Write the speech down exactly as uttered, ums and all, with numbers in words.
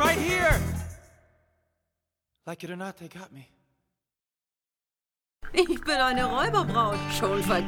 right here. Like it or not, they got me. Ich bin eine Räuberbraut. Schon vergessen.